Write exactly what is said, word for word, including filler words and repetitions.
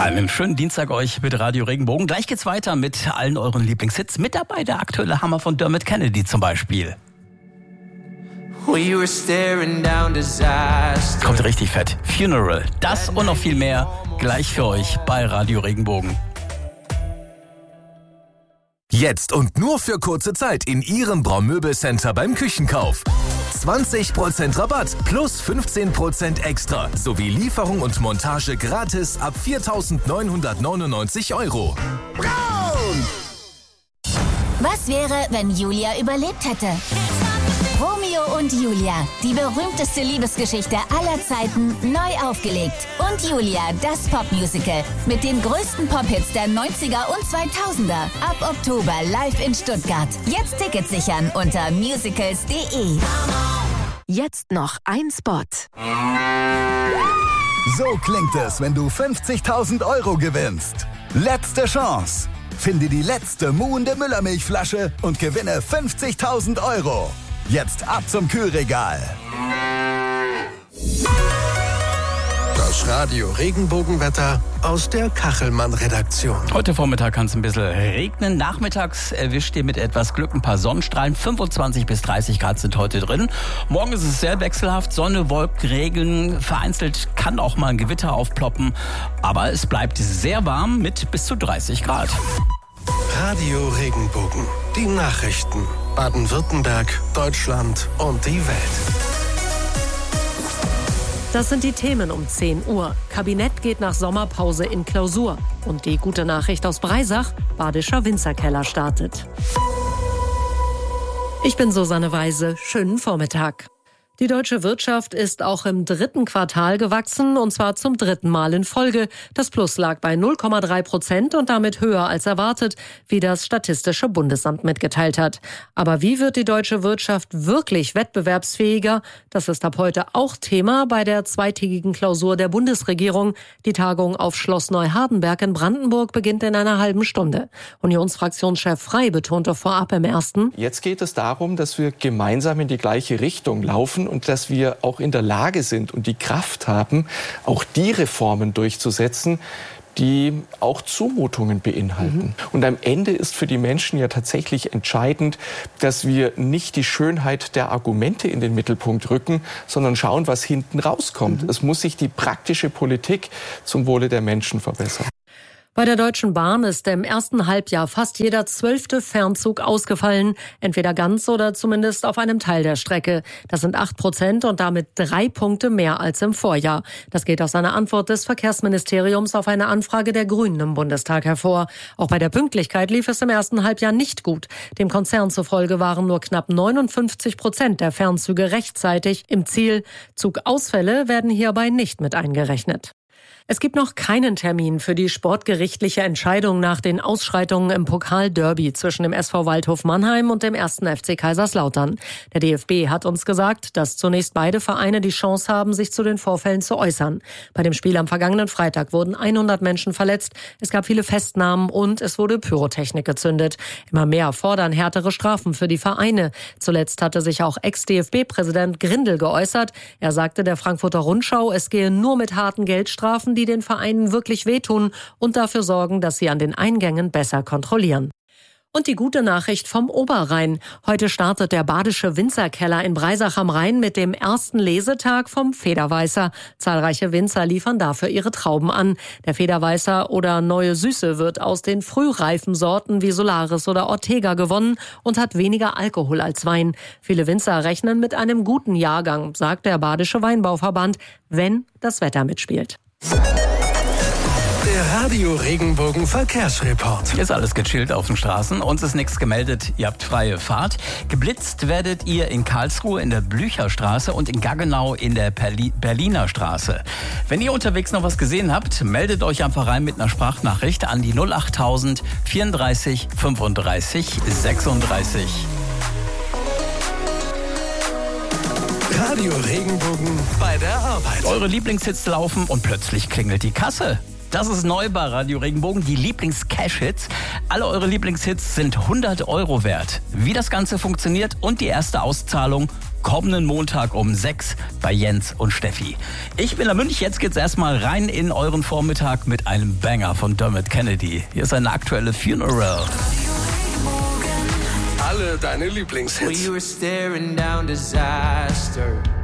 Einen schönen Dienstag euch mit Radio Regenbogen. Gleich geht's weiter mit allen euren Lieblingshits. Mit dabei der aktuelle Hammer von Dermot Kennedy zum Beispiel. We were staring down disaster. Kommt richtig fett. Funeral. Das und noch viel mehr gleich für euch bei Radio Regenbogen. Jetzt und nur für kurze Zeit in Ihrem Braumöbelcenter beim Küchenkauf. zwanzig Prozent Rabatt plus fünfzehn Prozent extra sowie Lieferung und Montage gratis ab viertausendneunhundertneunundneunzig Euro. Braun! Was wäre, wenn Julia überlebt hätte? Romeo und Julia, die berühmteste Liebesgeschichte aller Zeiten, neu aufgelegt. Und Julia, das Popmusical mit den größten Pop-Hits der neunziger und zweitausender. Ab Oktober live in Stuttgart. Jetzt Tickets sichern unter musicals punkt de. Jetzt noch ein Spot. So klingt es, wenn du fünfzigtausend Euro gewinnst. Letzte Chance. Finde die letzte muhende Müllermilchflasche und gewinne fünfzigtausend Euro. Jetzt ab zum Kühlregal. Das Radio Regenbogenwetter aus der Kachelmann-Redaktion. Heute Vormittag kann es ein bisschen regnen. Nachmittags erwischt ihr mit etwas Glück ein paar Sonnenstrahlen. fünfundzwanzig bis dreißig Grad sind heute drin. Morgen ist es sehr wechselhaft. Sonne, Wolken, Regen. Vereinzelt kann auch mal ein Gewitter aufploppen. Aber es bleibt sehr warm mit bis zu dreißig Grad. Radio Regenbogen. Die Nachrichten. Baden-Württemberg, Deutschland und die Welt. Das sind die Themen um zehn Uhr. Kabinett geht nach Sommerpause in Klausur. Und die gute Nachricht aus Breisach, Badischer Winzerkeller startet. Ich bin Susanne Weise. Schönen Vormittag. Die deutsche Wirtschaft ist auch im dritten Quartal gewachsen, und zwar zum dritten Mal in Folge. Das Plus lag bei null Komma drei Prozent und damit höher als erwartet, wie das Statistische Bundesamt mitgeteilt hat. Aber wie wird die deutsche Wirtschaft wirklich wettbewerbsfähiger? Das ist ab heute auch Thema bei der zweitägigen Klausur der Bundesregierung. Die Tagung auf Schloss Neuhardenberg in Brandenburg beginnt in einer halben Stunde. Unionsfraktionschef Frey betonte vorab im ersten: Jetzt geht es darum, dass wir gemeinsam in die gleiche Richtung laufen und dass wir auch in der Lage sind und die Kraft haben, auch die Reformen durchzusetzen, die auch Zumutungen beinhalten. Mhm. Und am Ende ist für die Menschen ja tatsächlich entscheidend, dass wir nicht die Schönheit der Argumente in den Mittelpunkt rücken, sondern schauen, was hinten rauskommt. Mhm. Es muss sich die praktische Politik zum Wohle der Menschen verbessern. Bei der Deutschen Bahn ist im ersten Halbjahr fast jeder zwölfte Fernzug ausgefallen, entweder ganz oder zumindest auf einem Teil der Strecke. Das sind acht Prozent und damit drei Punkte mehr als im Vorjahr. Das geht aus einer Antwort des Verkehrsministeriums auf eine Anfrage der Grünen im Bundestag hervor. Auch bei der Pünktlichkeit lief es im ersten Halbjahr nicht gut. Dem Konzern zufolge waren nur knapp neunundfünfzig Prozent der Fernzüge rechtzeitig im Ziel. Zugausfälle werden hierbei nicht mit eingerechnet. Es gibt noch keinen Termin für die sportgerichtliche Entscheidung nach den Ausschreitungen im Pokal-Derby zwischen dem S V Waldhof Mannheim und dem ersten F C Kaiserslautern. Der D F B hat uns gesagt, dass zunächst beide Vereine die Chance haben, sich zu den Vorfällen zu äußern. Bei dem Spiel am vergangenen Freitag wurden hundert Menschen verletzt, es gab viele Festnahmen und es wurde Pyrotechnik gezündet. Immer mehr fordern härtere Strafen für die Vereine. Zuletzt hatte sich auch Ex-D F B-Präsident Grindel geäußert. Er sagte der Frankfurter Rundschau, es gehe nur mit harten Geldstrafen, die den Vereinen wirklich wehtun und dafür sorgen, dass sie an den Eingängen besser kontrollieren. Und die gute Nachricht vom Oberrhein. Heute startet der Badische Winzerkeller in Breisach am Rhein mit dem ersten Lesetag vom Federweißer. Zahlreiche Winzer liefern dafür ihre Trauben an. Der Federweißer oder Neue Süße wird aus den frühreifen Sorten wie Solaris oder Ortega gewonnen und hat weniger Alkohol als Wein. Viele Winzer rechnen mit einem guten Jahrgang, sagt der Badische Weinbauverband, wenn das Wetter mitspielt. Der Radio Regenbogen Verkehrsreport. Ist alles gechillt auf den Straßen. Uns ist nichts gemeldet. Ihr habt freie Fahrt. Geblitzt werdet ihr in Karlsruhe in der Blücherstraße und in Gaggenau in der Perli- Berliner Straße. Wenn ihr unterwegs noch was gesehen habt, meldet euch einfach rein mit einer Sprachnachricht an die null achttausend vierunddreißig fünfunddreißig sechsunddreißig. Radio Regenbogen bei der Arbeit. Eure Lieblingshits laufen und plötzlich klingelt die Kasse. Das ist neu bei Radio Regenbogen, die Lieblings-Cash-Hits. Alle eure Lieblingshits sind hundert Euro wert. Wie das Ganze funktioniert und die erste Auszahlung kommenden Montag um sechs bei Jens und Steffi. Ich bin der Münch, jetzt geht's erstmal rein in euren Vormittag mit einem Banger von Dermot Kennedy. Hier ist eine aktuelle Funeral. Alle deine Lieblingshits. We were staring down disaster.